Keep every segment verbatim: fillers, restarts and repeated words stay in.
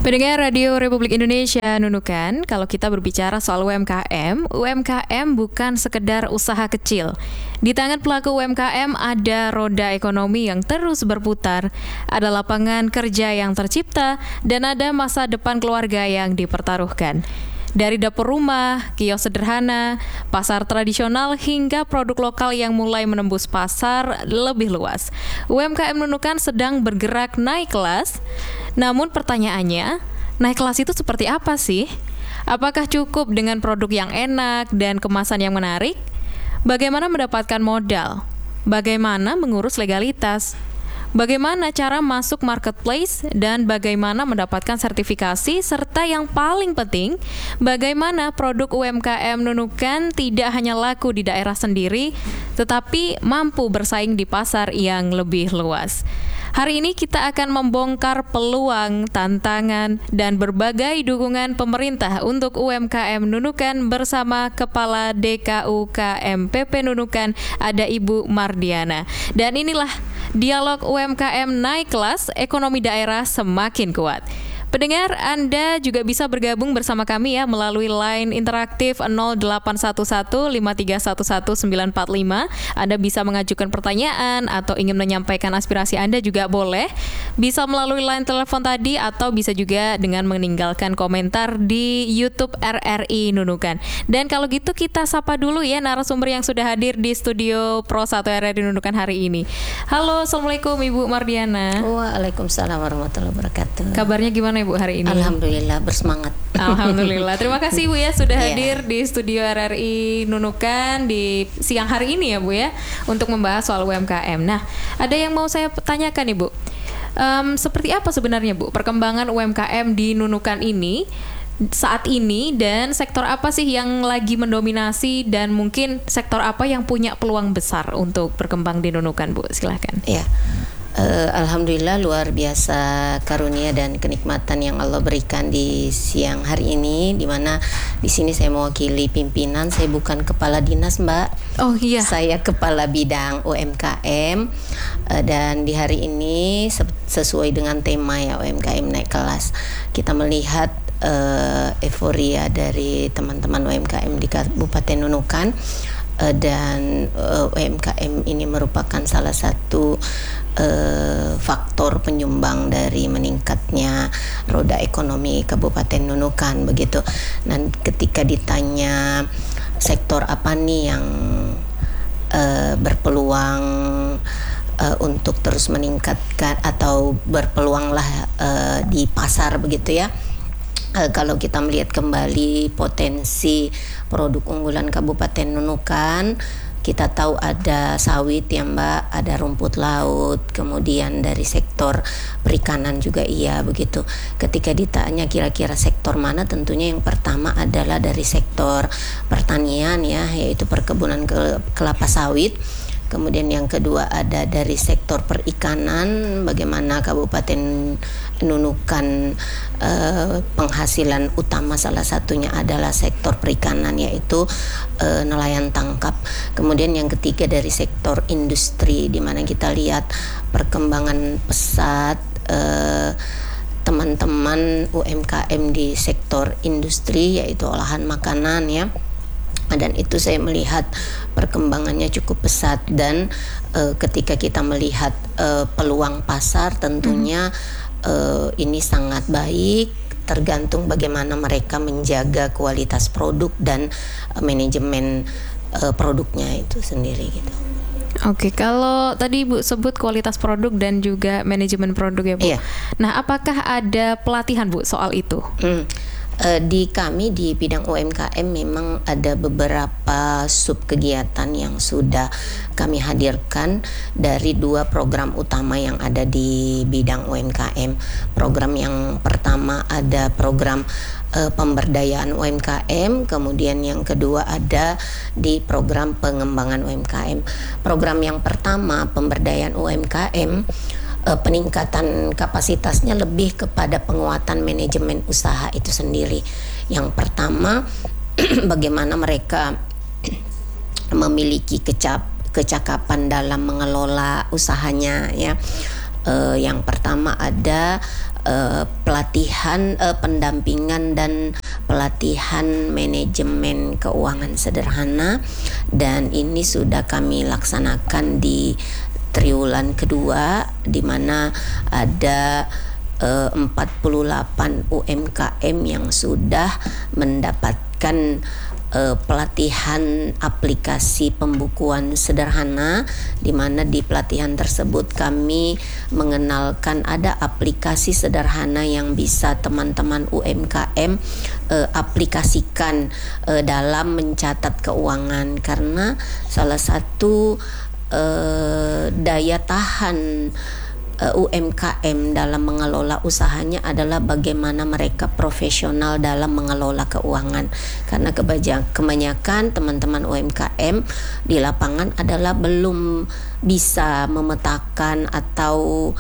Pendengar Radio Republik Indonesia Nunukan, kalau kita berbicara soal U M K M, U M K M bukan sekedar usaha kecil. Di tangan pelaku U M K M ada roda ekonomi yang terus berputar, ada lapangan kerja yang tercipta, dan ada masa depan keluarga yang dipertaruhkan. Dari dapur rumah, kios sederhana, pasar tradisional, hingga produk lokal yang mulai menembus pasar lebih luas. U M K M Nunukan sedang bergerak naik kelas. Namun pertanyaannya, naik kelas itu seperti apa sih? Apakah cukup dengan produk yang enak dan kemasan yang menarik? Bagaimana mendapatkan modal? Bagaimana mengurus legalitas? Bagaimana cara masuk marketplace dan bagaimana mendapatkan sertifikasi, serta yang paling penting, bagaimana produk U M K M Nunukan tidak hanya laku di daerah sendiri, tetapi mampu bersaing di pasar yang lebih luas. Hari ini kita akan membongkar peluang, tantangan, dan berbagai dukungan pemerintah untuk U M K M Nunukan bersama Kepala D K U K M P P Nunukan, ada Ibu Mardiana. Dan inilah dialog U M K M naik kelas, ekonomi daerah semakin kuat. Pendengar, Anda juga bisa bergabung bersama kami ya melalui line interaktif nol delapan satu satu lima tiga satu satu sembilan empat lima. Anda bisa mengajukan pertanyaan atau ingin menyampaikan aspirasi Anda juga boleh. Bisa melalui line telepon tadi atau bisa juga dengan meninggalkan komentar di YouTube R R I Nunukan. Dan kalau gitu kita sapa dulu ya narasumber yang sudah hadir di studio Pro satu R R I Nunukan hari ini. Halo, Assalamualaikum Ibu Mardiana. Waalaikumsalam warahmatullahi wabarakatuh. Kabarnya gimana Ibu hari ini? Alhamdulillah bersemangat. Alhamdulillah. Terima kasih Bu ya sudah hadir yeah. di studio R R I Nunukan di siang hari ini ya Bu ya untuk membahas soal U M K M. Nah, ada yang mau saya tanyakan nih Bu. Um, seperti apa sebenarnya Bu perkembangan U M K M di Nunukan ini saat ini, dan sektor apa sih yang lagi mendominasi dan mungkin sektor apa yang punya peluang besar untuk berkembang di Nunukan Bu? Silahkan. Ya. Uh, Alhamdulillah luar biasa karunia dan kenikmatan yang Allah berikan di siang hari ini, di mana di sini saya mewakili pimpinan. Saya bukan kepala dinas, Mbak. Oh iya. Saya kepala bidang U M K M, uh, dan di hari ini sesuai dengan tema ya U M K M naik kelas, kita melihat uh, euforia dari teman-teman U M K M di Kabupaten Nunukan. Uh, dan uh, U M K M ini merupakan salah satu uh, faktor penyumbang dari meningkatnya roda ekonomi Kabupaten Nunukan begitu. Dan ketika ditanya sektor apa nih yang uh, berpeluang uh, untuk terus meningkatkan atau berpeluang lah uh, di pasar begitu ya. Uh, kalau kita melihat kembali potensi produk unggulan Kabupaten Nunukan, kita tahu ada sawit ya Mbak, ada rumput laut, kemudian dari sektor perikanan juga iya begitu. Ketika ditanya kira-kira sektor mana, tentunya yang pertama adalah dari sektor pertanian ya, yaitu perkebunan ke- kelapa sawit. Kemudian yang kedua ada dari sektor perikanan, bagaimana Kabupaten Nunukan eh, penghasilan utama salah satunya adalah sektor perikanan, yaitu eh, nelayan tangkap. Kemudian yang ketiga dari sektor industri, di mana kita lihat perkembangan pesat eh, teman-teman U M K M di sektor industri, yaitu olahan makanan ya. Dan itu saya melihat perkembangannya cukup pesat, dan uh, ketika kita melihat uh, peluang pasar tentunya uh, ini sangat baik, tergantung bagaimana mereka menjaga kualitas produk dan uh, manajemen uh, produknya itu sendiri gitu. Oke, kalau tadi Bu sebut kualitas produk dan juga manajemen produk ya Bu. Iya. Nah, apakah ada pelatihan Bu soal itu? Hmm. Uh, di kami di bidang U M K M memang ada beberapa sub kegiatan yang sudah kami hadirkan dari dua program utama yang ada di bidang U M K M. Program yang pertama ada program uh, pemberdayaan U M K M, kemudian yang kedua ada di program pengembangan U M K M. Program yang pertama pemberdayaan U M K M, Uh, peningkatan kapasitasnya lebih kepada penguatan manajemen usaha itu sendiri. Yang pertama bagaimana mereka memiliki kecap, kecakapan dalam mengelola usahanya ya. Uh, yang pertama ada uh, pelatihan, uh, pendampingan dan pelatihan manajemen keuangan sederhana, dan ini sudah kami laksanakan di triwulan kedua, di mana ada uh, empat puluh delapan U M K M yang sudah mendapatkan Uh, pelatihan aplikasi pembukuan sederhana, di mana di pelatihan tersebut kami mengenalkan ada aplikasi sederhana yang bisa teman-teman U M K M uh, aplikasikan uh, dalam mencatat keuangan, karena salah satu uh, daya tahan U M K M dalam mengelola usahanya adalah bagaimana mereka profesional dalam mengelola keuangan. Karena kebanyakan teman-teman U M K M di lapangan adalah belum bisa memetakan atau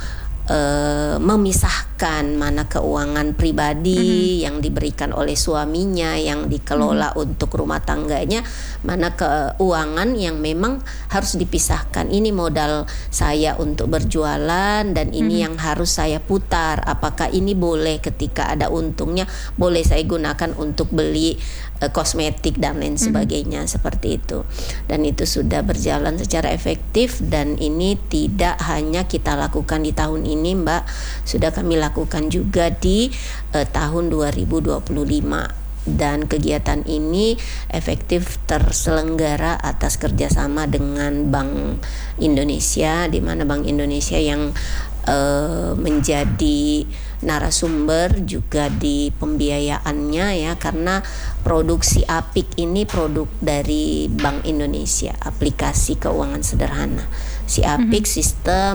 Uh, memisahkan mana keuangan pribadi mm-hmm. yang diberikan oleh suaminya, yang dikelola mm-hmm. untuk rumah tangganya, mana keuangan yang memang harus dipisahkan. Ini modal saya untuk berjualan dan ini mm-hmm. yang harus saya putar. Apakah ini boleh ketika ada untungnya, boleh saya gunakan untuk beli uh, kosmetik dan lain sebagainya, mm-hmm. seperti itu. Dan itu sudah berjalan secara efektif, dan ini tidak hanya kita lakukan di tahun ini, ini Mbak, sudah kami lakukan juga di uh, tahun dua ribu dua puluh lima, dan kegiatan ini efektif terselenggara atas kerjasama dengan Bank Indonesia, di mana Bank Indonesia yang uh, menjadi narasumber juga di pembiayaannya ya, karena produksi A P I K ini produk dari Bank Indonesia, aplikasi keuangan sederhana. Si A P I K mm-hmm. sistem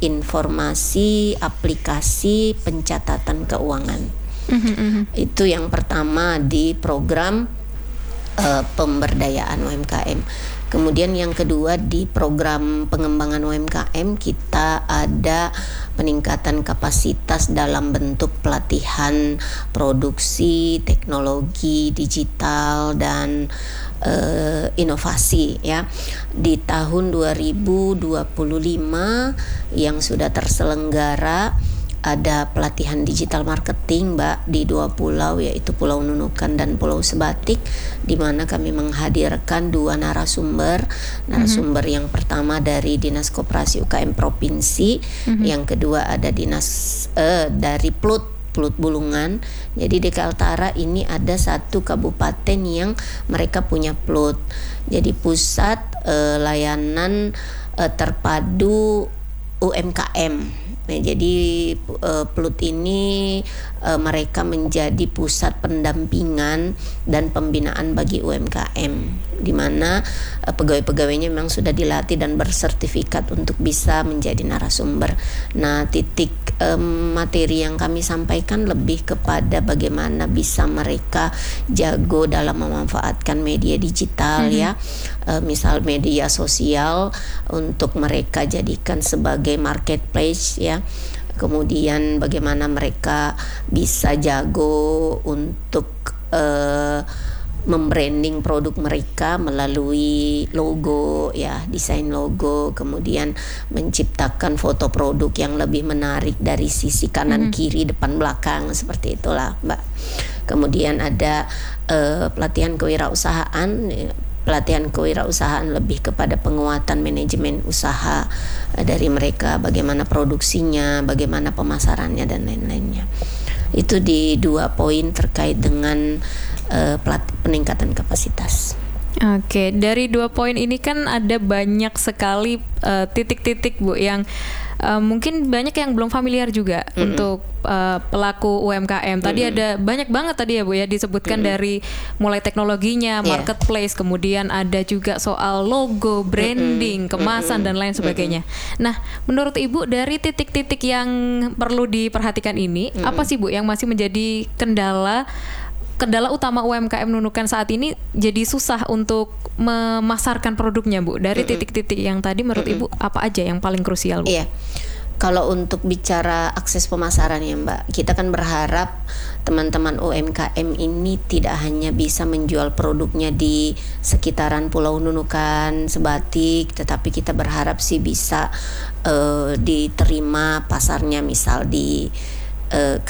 informasi aplikasi pencatatan keuangan. Mm-hmm. Itu yang pertama di program uh, pemberdayaan U M K M. Kemudian yang kedua di program pengembangan U M K M kita ada peningkatan kapasitas dalam bentuk pelatihan produksi, teknologi digital dan uh, inovasi ya. Di tahun dua ribu dua puluh lima yang sudah terselenggara ada pelatihan digital marketing Mbak di dua pulau, yaitu Pulau Nunukan dan Pulau Sebatik, di mana kami menghadirkan dua narasumber. Narasumber mm-hmm. yang pertama dari Dinas Koperasi U K M Provinsi, mm-hmm. yang kedua ada dinas eh, dari Plut Plut Bulungan. Jadi di Kaltara ini ada satu kabupaten yang mereka punya Plut. Jadi pusat eh, layanan eh, terpadu U M K M. Nah, jadi uh, Plut ini uh, mereka menjadi pusat pendampingan dan pembinaan bagi U M K M, di mana uh, pegawai-pegawainya memang sudah dilatih dan bersertifikat untuk bisa menjadi narasumber. Nah, titik um, materi yang kami sampaikan lebih kepada bagaimana bisa mereka jago dalam memanfaatkan media digital, mm-hmm. ya, uh, misal media sosial untuk mereka jadikan sebagai marketplace ya. Kemudian bagaimana mereka bisa jago untuk uh, membranding produk mereka melalui logo ya, desain logo, kemudian menciptakan foto produk yang lebih menarik dari sisi kanan mm-hmm. kiri, depan belakang, seperti itulah Mbak. Kemudian ada uh, pelatihan kewirausahaan. Pelatihan kewirausahaan lebih kepada penguatan manajemen usaha dari mereka, bagaimana produksinya, bagaimana pemasarannya dan lain-lainnya. Itu di dua poin terkait dengan uh, pelat- peningkatan kapasitas. Oke, dari dua poin ini kan ada banyak sekali uh, titik-titik Bu yang uh, mungkin banyak yang belum familiar juga mm-hmm. untuk uh, pelaku U M K M. Tadi mm-hmm. ada banyak banget tadi ya Bu ya disebutkan mm-hmm. dari mulai teknologinya, marketplace, yeah. kemudian ada juga soal logo, branding, mm-hmm. kemasan mm-hmm. dan lain sebagainya. Mm-hmm. Nah, menurut Ibu dari titik-titik yang perlu diperhatikan ini, mm-hmm. apa sih Bu yang masih menjadi kendala kendala utama U M K M Nunukan saat ini jadi susah untuk memasarkan produknya Bu? Dari mm-hmm. titik-titik yang tadi menurut mm-hmm. Ibu apa aja yang paling krusial Bu? Iya. Kalau untuk bicara akses pemasaran ya Mbak, kita kan berharap teman-teman U M K M ini tidak hanya bisa menjual produknya di sekitaran Pulau Nunukan, Sebatik, tetapi kita berharap sih bisa uh, diterima pasarnya misal di Uh,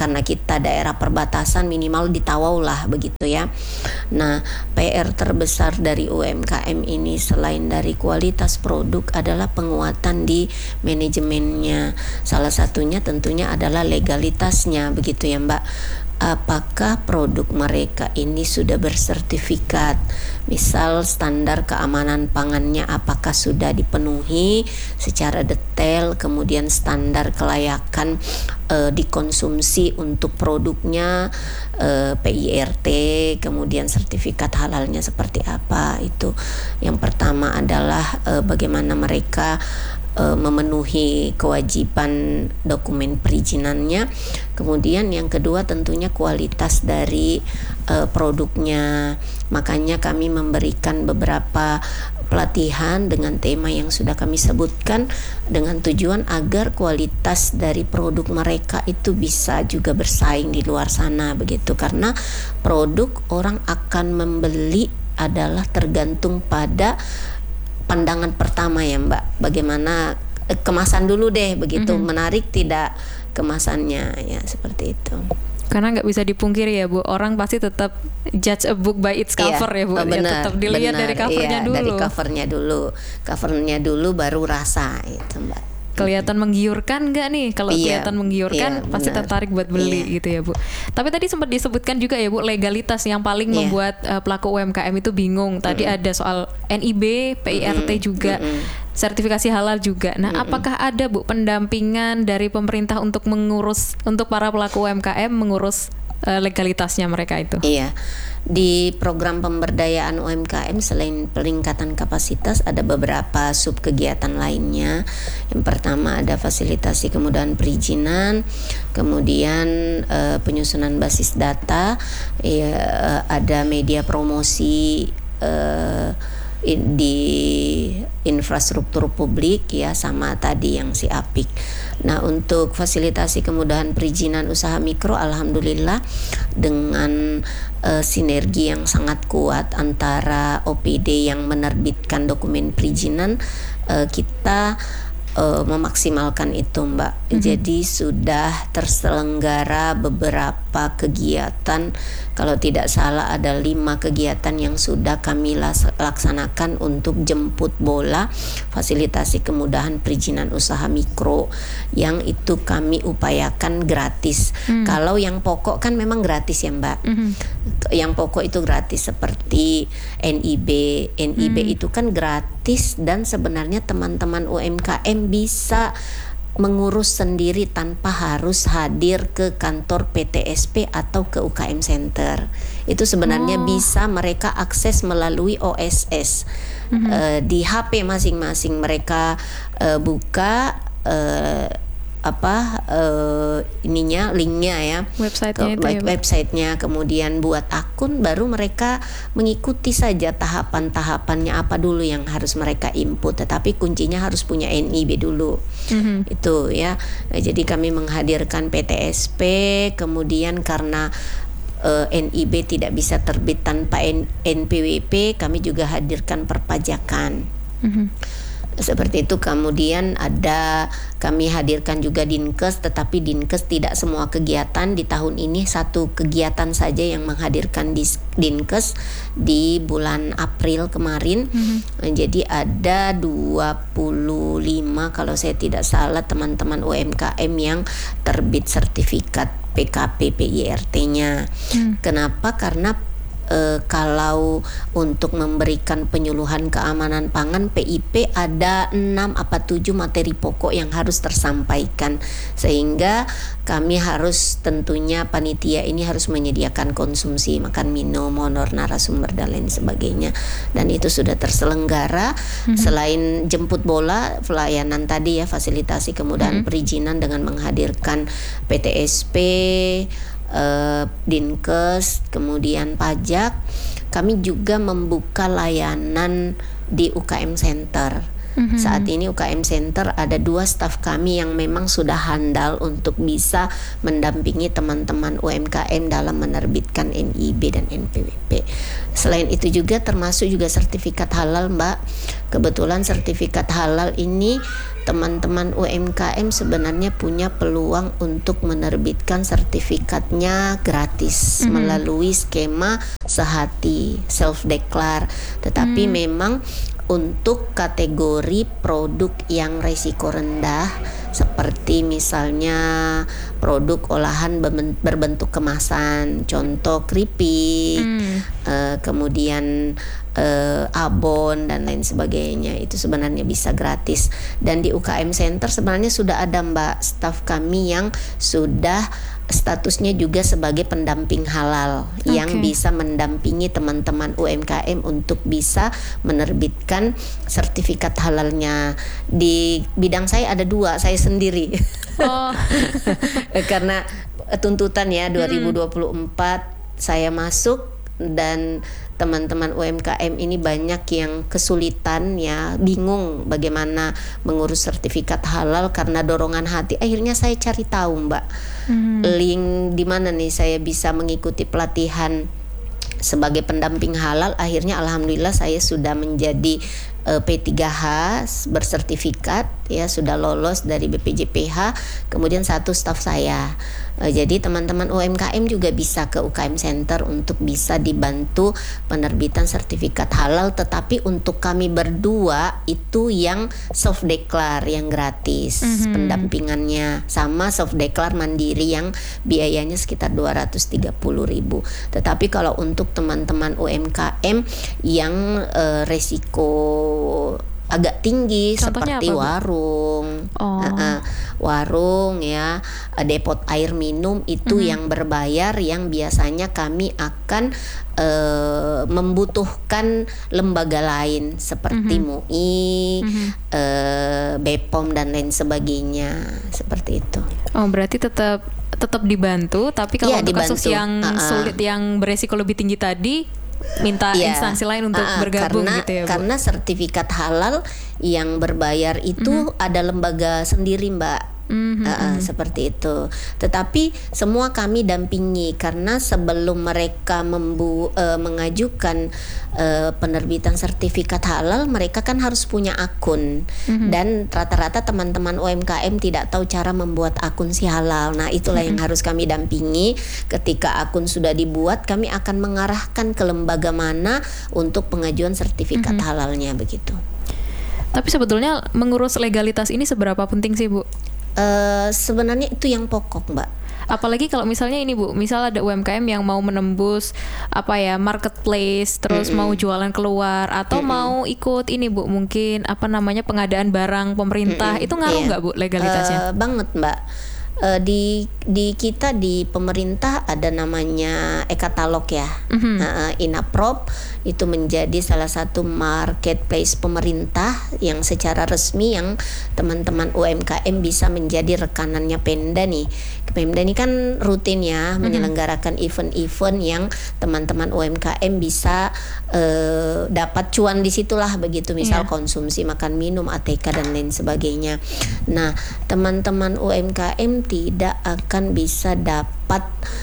karena kita daerah perbatasan minimal di Tawau lah begitu ya. Nah, P R terbesar dari U M K M ini selain dari kualitas produk adalah penguatan di manajemennya. Salah satunya tentunya adalah legalitasnya begitu ya Mbak. Apakah produk mereka ini sudah bersertifikat, misal standar keamanan pangannya apakah sudah dipenuhi secara detail, kemudian standar kelayakan e, dikonsumsi untuk produknya, e, P I R T, kemudian sertifikat halalnya seperti apa. Itu yang pertama adalah e, bagaimana mereka memenuhi kewajiban dokumen perizinannya. Kemudian yang kedua tentunya kualitas dari uh, produknya. Makanya kami memberikan beberapa pelatihan dengan tema yang sudah kami sebutkan dengan tujuan agar kualitas dari produk mereka itu bisa juga bersaing di luar sana begitu. Karena produk orang akan membeli adalah tergantung pada pandangan pertama ya Mbak, bagaimana eh, kemasan dulu deh begitu, mm-hmm. menarik tidak kemasannya ya seperti itu. Karena nggak bisa dipungkiri ya Bu, orang pasti tetap judge a book by its cover iya, ya Bu, oh, benar, ya, tetap dilihat benar, dari covernya iya, dulu. Dari covernya dulu, covernya dulu baru rasa itu Mbak. Kelihatan menggiurkan nggak nih? Kalau iya, kelihatan menggiurkan, iya, pasti tertarik buat beli iya. gitu ya Bu. Tapi tadi sempat disebutkan juga ya Bu, legalitas yang paling iya. membuat uh, pelaku U M K M itu bingung. Tadi mm-hmm. ada soal N I B, P I R T mm-hmm. juga, mm-hmm. sertifikasi halal juga. Nah, mm-hmm. apakah ada Bu pendampingan dari pemerintah untuk mengurus, untuk para pelaku U M K M mengurus uh, legalitasnya mereka itu? Iya. Di program pemberdayaan U M K M selain peningkatan kapasitas ada beberapa sub kegiatan lainnya. Yang pertama ada fasilitasi kemudahan perizinan, kemudian uh, penyusunan basis data, ya, uh, ada media promosi uh, di infrastruktur publik ya, sama tadi yang si Apik. Nah, untuk fasilitasi kemudahan perizinan usaha mikro, alhamdulillah dengan uh, sinergi yang sangat kuat antara O P D yang menerbitkan dokumen perizinan, uh, kita uh, memaksimalkan itu Mbak. Mm-hmm. Jadi sudah terselenggara beberapa kegiatan, kalau tidak salah ada lima kegiatan yang sudah kami laksanakan untuk jemput bola fasilitasi kemudahan perizinan usaha mikro, yang itu kami upayakan gratis. Mm. Kalau yang pokok kan memang gratis ya Mbak. Mm-hmm. Yang pokok itu gratis seperti N I B. N I B mm. itu kan gratis dan sebenarnya teman-teman U M K M bisa mengurus sendiri tanpa harus hadir ke kantor P T S P atau ke U K M Center. Itu sebenarnya oh. bisa mereka akses melalui O S S. Mm-hmm. uh, di H P masing-masing mereka uh, buka uh, apa uh, ininya linknya ya, websitenya ke, itu ya, websitenya, kemudian buat akun, baru mereka mengikuti saja tahapan-tahapannya apa dulu yang harus mereka input, tetapi kuncinya harus punya N I B dulu. Mm-hmm. Itu ya. Jadi kami menghadirkan P T S P, kemudian karena uh, N I B tidak bisa terbit tanpa N- N P W P, kami juga hadirkan perpajakan. Mm-hmm. Seperti itu. Kemudian ada kami hadirkan juga Dinkes, tetapi Dinkes tidak semua kegiatan. Di tahun ini satu kegiatan saja yang menghadirkan Dinkes di bulan April kemarin. Mm-hmm. Jadi ada dua puluh lima kalau saya tidak salah teman-teman U M K M yang terbit sertifikat P K P P I R T-nya. Mm. Kenapa? Karena E, kalau untuk memberikan penyuluhan keamanan pangan P I P ada enam apa tujuh materi pokok yang harus tersampaikan, sehingga kami harus tentunya panitia ini harus menyediakan konsumsi makan minum, honor narasumber dan lain sebagainya, dan itu sudah terselenggara. Mm-hmm. Selain jemput bola, pelayanan tadi ya, fasilitasi kemudahan mm-hmm. perizinan dengan menghadirkan P T S P, Uh, Dinkes, kemudian pajak, kami juga membuka layanan di U K M Center. Mm-hmm. Saat ini U K M Center ada dua staf kami yang memang sudah handal untuk bisa mendampingi teman-teman U M K M dalam menerbitkan N I B dan N P W P. Selain itu juga termasuk juga sertifikat halal Mbak. Kebetulan sertifikat halal ini teman-teman U M K M sebenarnya punya peluang untuk menerbitkan sertifikatnya gratis mm-hmm. melalui skema sehati self declare. Tetapi mm. memang untuk kategori produk yang risiko rendah seperti misalnya produk olahan berbentuk kemasan, contoh keripik, mm. uh, kemudian uh, abon dan lain sebagainya, itu sebenarnya bisa gratis. Dan di U K M Center sebenarnya sudah ada Mbak staf kami yang sudah statusnya juga sebagai pendamping halal okay. yang bisa mendampingi teman-teman U M K M untuk bisa menerbitkan sertifikat halalnya. Di bidang saya ada dua, saya sendiri. Oh. Karena tuntutan ya dua ribu dua puluh empat hmm. saya masuk, dan teman-teman U M K M ini banyak yang kesulitan ya, bingung bagaimana mengurus sertifikat halal karena dorongan hati. Akhirnya saya cari tahu Mbak, hmm. link di mana nih saya bisa mengikuti pelatihan sebagai pendamping halal. Akhirnya alhamdulillah saya sudah menjadi uh, P tiga H bersertifikat ya, sudah lolos dari B P J P H, kemudian satu staf saya. Uh, jadi teman-teman U M K M juga bisa ke U K M Center untuk bisa dibantu penerbitan sertifikat halal, tetapi untuk kami berdua itu yang self declare yang gratis mm-hmm. pendampingannya, sama self declare mandiri yang biayanya sekitar dua ratus tiga puluh ribu. Tetapi kalau untuk teman-teman U M K M yang uh, resiko agak tinggi, contohnya seperti apa, warung, oh. uh, uh, warung ya, depot air minum itu mm-hmm. yang berbayar, yang biasanya kami akan uh, membutuhkan lembaga lain seperti mm-hmm. M U I, mm-hmm. uh, B P O M dan lain sebagainya, seperti itu. Oh, berarti tetap tetap dibantu, tapi kalau ya, untuk dibantu. Kasus yang uh-uh. sulit, yang beresiko lebih tinggi tadi, minta ya, instansi lain untuk uh, bergabung karena, gitu ya Bu? Karena sertifikat halal yang berbayar itu mm-hmm. ada lembaga sendiri Mbak. Mm-hmm. Uh, seperti itu. Tetapi semua kami dampingi, karena sebelum mereka membu uh, mengajukan uh, penerbitan sertifikat halal, mereka kan harus punya akun. Mm-hmm. Dan rata-rata teman-teman U M K M tidak tahu cara membuat akun si halal. Nah, itulah mm-hmm. yang harus kami dampingi. Ketika akun sudah dibuat, kami akan mengarahkan ke lembaga mana untuk pengajuan sertifikat mm-hmm. halalnya, begitu. Tapi sebetulnya mengurus legalitas ini seberapa penting sih Bu? Uh, sebenarnya itu yang pokok Mbak. Apalagi kalau misalnya ini Bu, misal ada U M K M yang mau menembus apa ya, marketplace, terus mm-mm. mau jualan keluar, atau mm-mm. mau ikut ini Bu, mungkin apa namanya, pengadaan barang pemerintah, mm-mm. itu ngaruh nggak yeah. Bu legalitasnya? Uh, banget Mbak. Uh, di di kita di pemerintah ada namanya e-katalog ya, mm-hmm. uh, Inaprop itu menjadi salah satu marketplace pemerintah yang secara resmi yang teman-teman U M K M bisa menjadi rekanannya Pemda nih. Pemda ini kan rutin ya mm-hmm. menyelenggarakan event-event yang teman-teman U M K M bisa uh, dapat cuan di situlah, begitu, misal yeah. konsumsi makan minum, A T K dan lain sebagainya. Nah, teman-teman U M K M tidak akan bisa dapat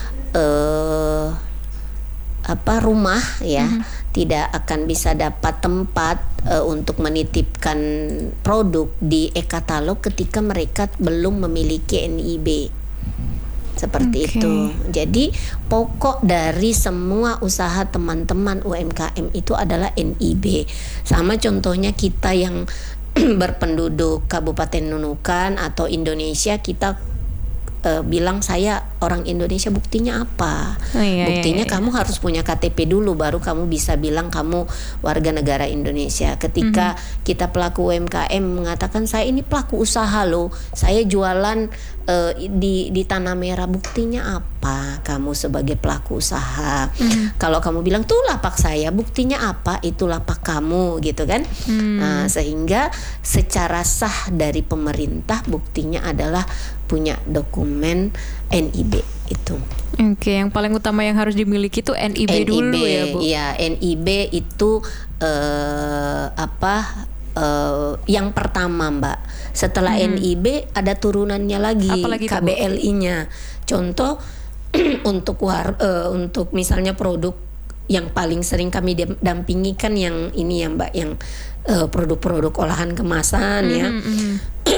uh, apa rumah ya, mm-hmm. tidak akan bisa dapat tempat uh, untuk menitipkan produk di e-katalog ketika mereka belum memiliki N I B. Seperti okay. itu. Jadi pokok dari semua usaha teman-teman U M K M itu adalah N I B. Sama contohnya kita yang berpenduduk Kabupaten Nunukan atau Indonesia, kita uh, bilang saya orang Indonesia, buktinya apa? Oh, iya, buktinya iya, iya. kamu harus punya K T P dulu, baru kamu bisa bilang kamu warga negara Indonesia. Ketika mm-hmm. kita pelaku U M K M mengatakan saya ini pelaku usaha loh, saya jualan uh, di di Tanah Merah, buktinya apa? Kamu sebagai pelaku usaha. Mm-hmm. Kalau kamu bilang tuh lapak saya, buktinya apa? Itu lapak kamu, gitu kan? Mm. Nah, sehingga secara sah dari pemerintah buktinya adalah punya dokumen N I B itu. Oke, yang paling utama yang harus dimiliki itu N I B, N I B dulu ya Bu. Iya, N I B itu uh, apa? Uh, yang pertama Mbak. Setelah hmm. N I B ada turunannya lagi, apalagi K B L I-nya. Contoh untuk war, uh, untuk misalnya produk yang paling sering kami dampingi kan yang ini ya Mbak, yang uh, produk-produk olahan kemasan hmm, ya. Hmm.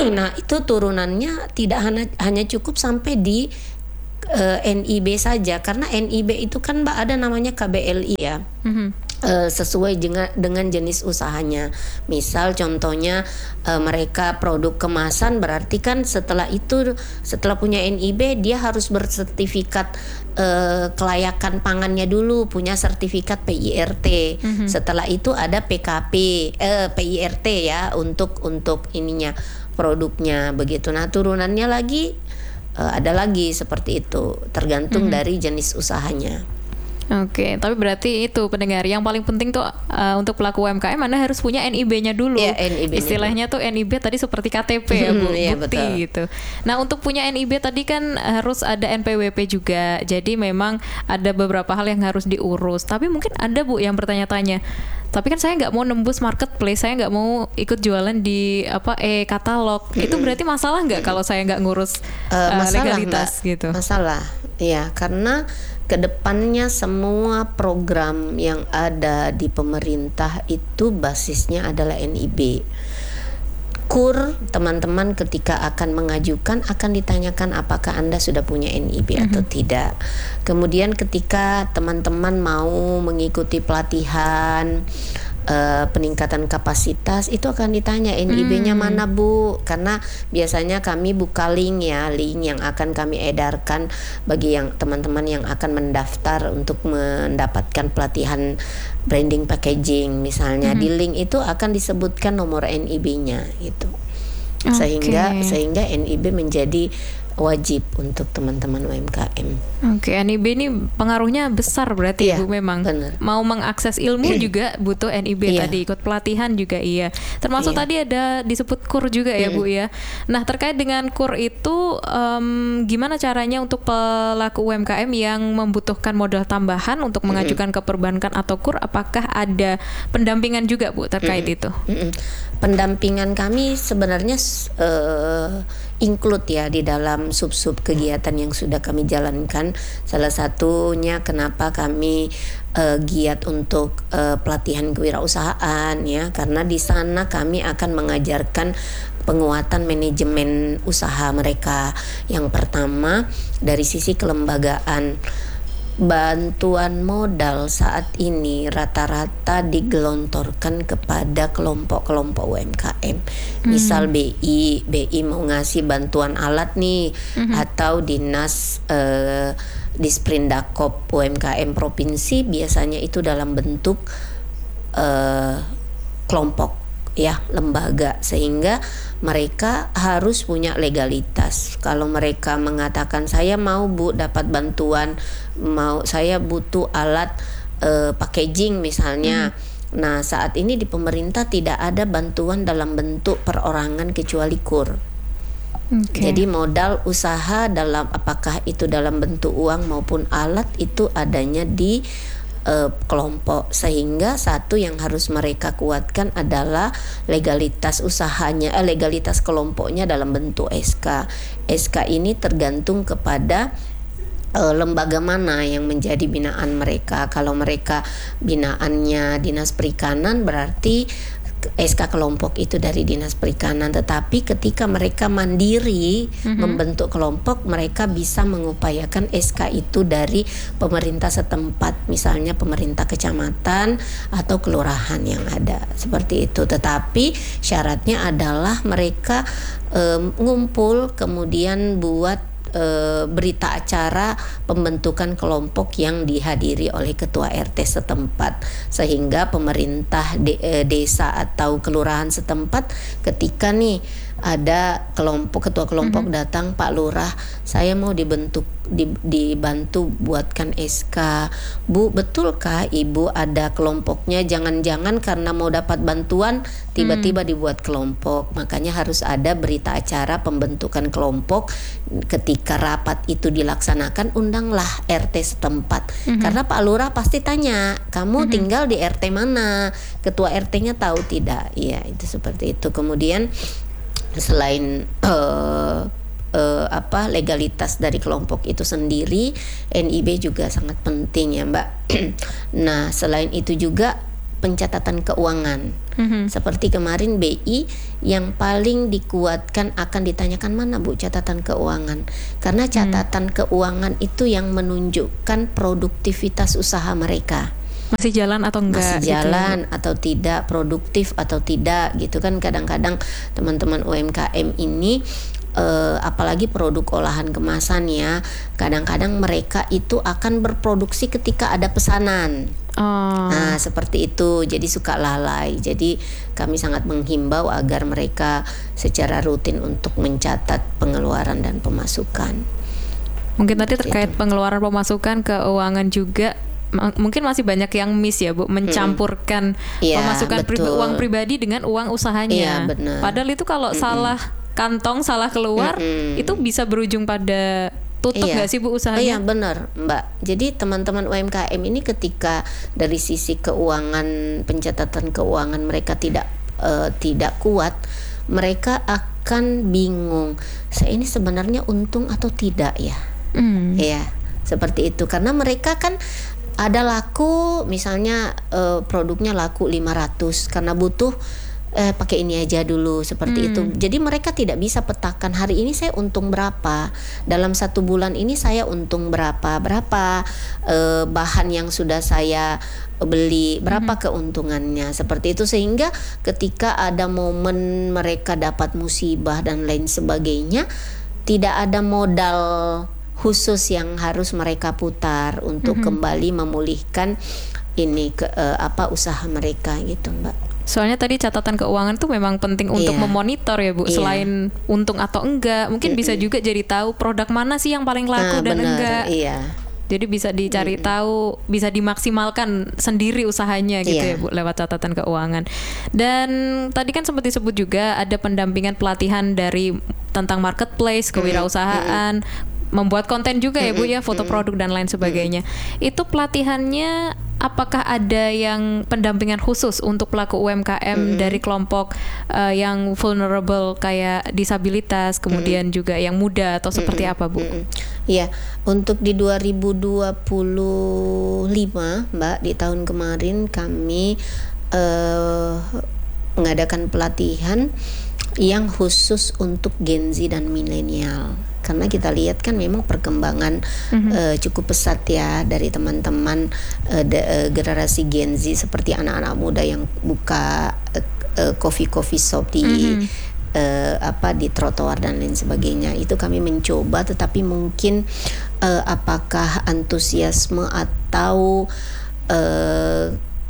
Nah, itu turunannya tidak hanya hanya cukup sampai di uh, N I B saja, karena N I B itu kan Mbak ada namanya K B L I ya. Mm-hmm. Uh, sesuai dengan, dengan jenis usahanya. Misal contohnya uh, mereka produk kemasan, berarti kan setelah itu setelah punya N I B dia harus bersertifikat uh, kelayakan pangannya dulu, punya sertifikat P I R T. Mm-hmm. Setelah itu ada P K P, uh, P I R T ya untuk untuk ininya produknya begitu. Nah, turunannya lagi uh, ada lagi seperti itu, tergantung mm-hmm. dari jenis usahanya. Oke, tapi berarti itu pendengar yang paling penting tuh uh, untuk pelaku U M K M Anda harus punya N I B-nya dulu. Ya, N I B-nya istilahnya dulu. Tuh N I B tadi seperti K T P ya Bu, iya, bukti betul. gitu. Nah, untuk punya N I B tadi kan harus ada N P W P juga. Jadi memang ada beberapa hal yang harus diurus. Tapi mungkin ada Bu yang bertanya-tanya, tapi kan saya nggak mau nembus marketplace, saya nggak mau ikut jualan di apa e katalog. Mm-hmm. Itu berarti masalah nggak kalau saya nggak ngurus uh, uh, masalah, legalitas Mbak. gitu? Masalah, ya karena kedepannya semua program yang ada di pemerintah itu basisnya adalah N I B. Kur teman-teman ketika akan mengajukan akan ditanyakan apakah Anda sudah punya N I B mm-hmm. atau tidak. Kemudian ketika teman-teman mau mengikuti pelatihan Uh, peningkatan kapasitas itu akan ditanya N I B-nya hmm. mana Bu, karena biasanya kami buka link ya, link yang akan kami edarkan bagi yang teman-teman yang akan mendaftar untuk mendapatkan pelatihan branding packaging misalnya. Hmm. Di link itu akan disebutkan nomor N I B-nya gitu. Okay. Sehingga sehingga N I B menjadi wajib untuk teman-teman U M K M. Oke, N I B ini pengaruhnya besar berarti iya, Bu memang. Bener. Mau mengakses ilmu juga butuh N I B iya. tadi, ikut pelatihan juga iya. Termasuk iya. tadi ada disebut kur juga ya mm. Bu ya. Nah, terkait dengan kur itu um, gimana caranya untuk pelaku U M K M yang membutuhkan modal tambahan untuk mengajukan mm. ke perbankan atau kur, apakah ada pendampingan juga Bu terkait mm. itu? Mm-mm. Pendampingan kami sebenarnya uh, include ya di dalam sub-sub kegiatan yang sudah kami jalankan. Salah satunya kenapa kami uh, giat untuk uh, pelatihan kewirausahaan ya, karena di sana kami akan mengajarkan penguatan manajemen usaha mereka. Yang pertama dari sisi kelembagaan. Bantuan modal saat ini rata-rata digelontorkan kepada kelompok-kelompok U M K M. Hmm. Misal B I, B I mau ngasih bantuan alat nih, hmm. atau dinas eh, Disprindakop U M K M provinsi biasanya itu dalam bentuk eh, kelompok ya, lembaga, sehingga mereka harus punya legalitas. Kalau mereka mengatakan saya mau Bu dapat bantuan, mau saya butuh alat uh, packaging misalnya. Hmm. Nah, saat ini di pemerintah tidak ada bantuan dalam bentuk perorangan kecuali kur. Okay. Jadi modal usaha dalam apakah itu dalam bentuk uang maupun alat itu adanya di Uh, kelompok, sehingga satu yang harus mereka kuatkan adalah legalitas usahanya, eh, legalitas kelompoknya dalam bentuk S K. S K ini tergantung kepada uh, lembaga mana yang menjadi binaan mereka. Kalau mereka binaannya Dinas Perikanan berarti S K kelompok itu dari Dinas Perikanan, tetapi ketika mereka mandiri mm-hmm. membentuk kelompok, mereka bisa mengupayakan S K itu dari pemerintah setempat, misalnya pemerintah kecamatan atau kelurahan yang ada, seperti itu. Tetapi syaratnya adalah mereka um, ngumpul kemudian buat E, berita acara pembentukan kelompok yang dihadiri oleh ketua R T setempat, sehingga pemerintah de, e, desa atau kelurahan setempat ketika nih ada kelompok, ketua kelompok mm-hmm. datang, Pak Lurah, saya mau dibentuk di, dibantu buatkan S K. Bu, betulkah Ibu ada kelompoknya? Jangan-jangan karena mau dapat bantuan tiba-tiba mm. dibuat kelompok. Makanya harus ada berita acara pembentukan kelompok. Ketika rapat itu dilaksanakan, undanglah R T setempat. Mm-hmm. Karena Pak Lurah pasti tanya, kamu mm-hmm. tinggal di R T mana? Ketua R T-nya tahu tidak? Iya, itu seperti itu. Kemudian selain uh, uh, apa legalitas dari kelompok itu sendiri, N I B juga sangat penting ya Mbak. Nah, selain itu juga pencatatan keuangan. Mm-hmm. Seperti kemarin B I yang paling dikuatkan akan ditanyakan mana Bu catatan keuangan. Karena catatan mm. keuangan itu yang menunjukkan produktivitas usaha mereka. Masih jalan atau enggak? Masih jalan gitu, atau tidak, produktif atau tidak gitu kan. Kadang-kadang teman-teman U M K M ini Uh, apalagi produk olahan kemasan ya, kadang-kadang mereka itu akan berproduksi ketika ada pesanan. Oh. Nah seperti itu, jadi suka lalai. Jadi kami sangat menghimbau agar mereka secara rutin untuk mencatat pengeluaran dan pemasukan. Mungkin tadi terkait itu. Pengeluaran pemasukan keuangan juga mungkin masih banyak yang miss ya Bu, mencampurkan hmm. ya, pemasukan pri- uang pribadi dengan uang usahanya. Ya, benar. Padahal itu kalau hmm. salah kantong salah keluar mm-hmm. itu bisa berujung pada tutup nggak iya. sih Bu usahanya? Iya benar Mbak. Jadi teman-teman U M K M ini ketika dari sisi keuangan, pencatatan keuangan mereka tidak uh, tidak kuat, mereka akan bingung. Saya ini sebenarnya untung atau tidak ya? Mm. Ya seperti itu, karena mereka kan ada laku misalnya uh, produknya laku lima ratus karena butuh Eh, pakai ini aja dulu seperti hmm. itu. Jadi mereka tidak bisa petakan hari ini saya untung berapa, dalam satu bulan ini saya untung berapa, berapa eh, bahan yang sudah saya beli, berapa hmm. keuntungannya seperti itu. Sehingga ketika ada momen mereka dapat musibah dan lain sebagainya, tidak ada modal khusus yang harus mereka putar untuk hmm. kembali memulihkan ini ke eh, apa usaha mereka gitu Mbak. Soalnya tadi catatan keuangan tuh memang penting untuk yeah. memonitor ya Bu, yeah. selain untung atau enggak, mungkin mm-hmm. bisa juga jadi tahu produk mana sih yang paling laku nah, dan bener, enggak. Iya. Jadi bisa dicari mm-hmm. tahu, bisa dimaksimalkan sendiri usahanya gitu yeah. ya Bu, lewat catatan keuangan. Dan tadi kan sempat disebut juga ada pendampingan pelatihan dari tentang marketplace, kewirausahaan, mm-hmm. membuat konten juga ya Bu ya, foto produk dan lain sebagainya. Itu pelatihannya apakah ada yang pendampingan khusus untuk pelaku U M K M mm-hmm. dari kelompok uh, yang vulnerable kayak disabilitas, kemudian mm-hmm. juga yang muda atau seperti mm-hmm. apa Bu? Iya, mm-hmm. untuk di dua ribu dua puluh lima Mbak, di tahun kemarin kami uh, mengadakan pelatihan yang khusus untuk Gen Z dan milenial. Karena kita lihat kan memang perkembangan mm-hmm. uh, cukup pesat ya dari teman-teman uh, de, uh, generasi Gen Z, seperti anak-anak muda yang buka uh, uh, coffee-coffee shop di mm-hmm. uh, apa di trotoar dan lain sebagainya. Itu kami mencoba, tetapi mungkin uh, apakah antusiasme atau uh,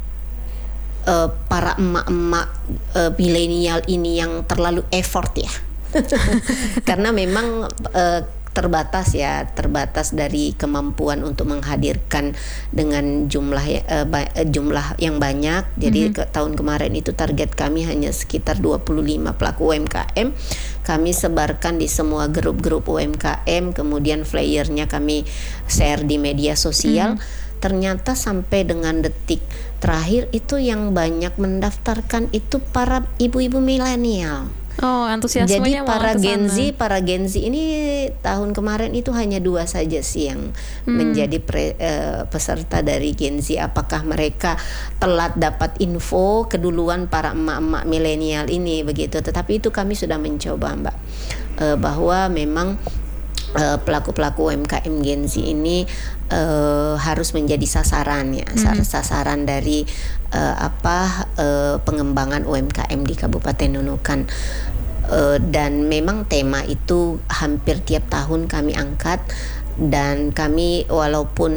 uh, para emak-emak uh, milenial ini yang terlalu effort ya. Karena memang uh, terbatas ya, terbatas dari kemampuan untuk menghadirkan dengan jumlah uh, ba- jumlah yang banyak. Jadi mm-hmm. ke, tahun kemarin itu target kami hanya sekitar dua puluh lima pelaku U M K M. Kami sebarkan di semua grup-grup U M K M, kemudian flyernya kami share di media sosial. Mm-hmm. Ternyata sampai dengan detik terakhir itu yang banyak mendaftarkan itu para ibu-ibu milenial. Oh, antusiasmenya. Jadi para Gen Z, para Gen Z ini tahun kemarin itu hanya dua saja sih yang hmm. menjadi pre, uh, peserta dari Gen Z. Apakah mereka telat dapat info keduluan para emak-emak milenial ini begitu? Tetapi itu kami sudah mencoba Mbak, uh, bahwa memang uh, pelaku-pelaku U M K M Gen Z ini uh, harus menjadi sasaran ya, hmm. sasaran dari uh, apa uh, pengembangan U M K M di Kabupaten Nunukan. Uh, dan memang tema itu hampir tiap tahun kami angkat, dan kami walaupun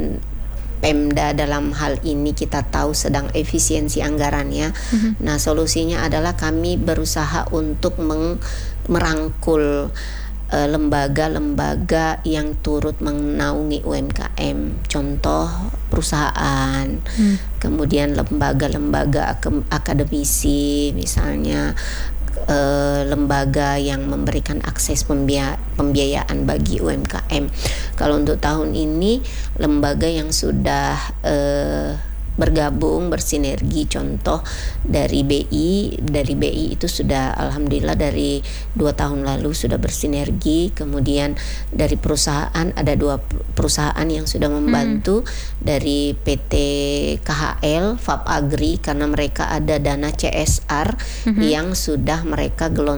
Pemda dalam hal ini kita tahu sedang efisiensi anggarannya, mm-hmm. nah solusinya adalah kami berusaha untuk meng- merangkul uh, lembaga-lembaga yang turut menaungi U M K M, contoh perusahaan, mm. kemudian lembaga-lembaga ak- akademisi misalnya, Uh, lembaga yang memberikan akses pembia- pembiayaan bagi U M K M. Kalau untuk tahun ini lembaga yang sudah uh, bergabung, bersinergi. Contoh dari B I, dari B I itu sudah alhamdulillah dari dua tahun lalu sudah bersinergi. Kemudian dari perusahaan ada dua perusahaan yang sudah membantu, hmm. dari P T K H L, Fab Agri, karena mereka ada dana C S R hmm. yang sudah mereka gelontorkan